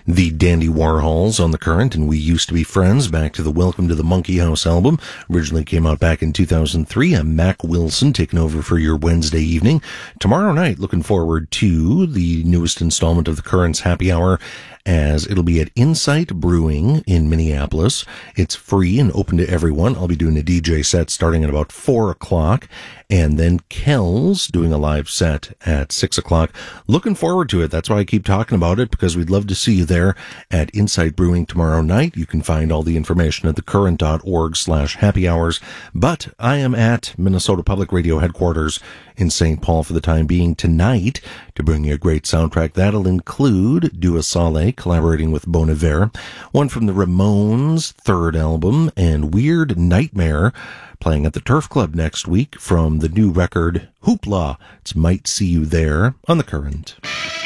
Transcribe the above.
The Dandy Warhols on the Current, and We Used to Be Friends, back to the Welcome to the Monkey House album. Originally came out back in 2003. I'm Mac Wilson, taking over for your Wednesday evening. Tomorrow night, looking forward to the newest installment of the Current's Happy Hour, as it'll be at Insight Brewing in Minneapolis. It's free and open to everyone. I'll be doing a DJ set starting at about 4 o'clock, and then Kells doing a live set at 6 o'clock. Looking forward to it. That's why I keep talking about it, because we'd love to see you there at Insight Brewing tomorrow night. You can find all the information at thecurrent.org/happy hours. But I am at Minnesota Public Radio headquarters in St. Paul for the time being tonight to bring you a great soundtrack. That'll include Dua Saleh collaborating with Bon Iver, one from the Ramones' third album, and Weird Nightmare playing at the Turf Club next week from the new record Hoopla. It's Might See You There on The Current.